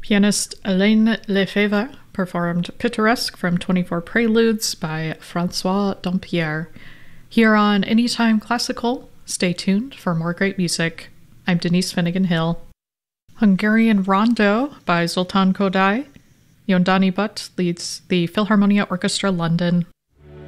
Pianist Hélène Lefebvre performed Pittoresque from 24 Preludes by Francois Dompierre. Here on Anytime Classical, stay tuned for more great music. I'm Denise Finnegan-Hill. Hungarian Rondo by Zoltán Kodály. Yondani Butt leads the Philharmonia Orchestra London